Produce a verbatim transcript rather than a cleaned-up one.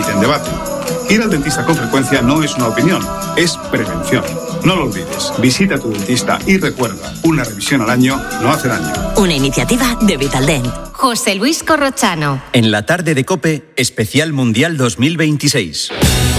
quiten debate. Ir al dentista con frecuencia no es una opinión, es prevención. No lo olvides, visita a tu dentista y recuerda, una revisión al año no hace daño. Una iniciativa de Vitaldent. José Luis Corrochano. En la tarde de COPE, especial Mundial dos mil veintiséis.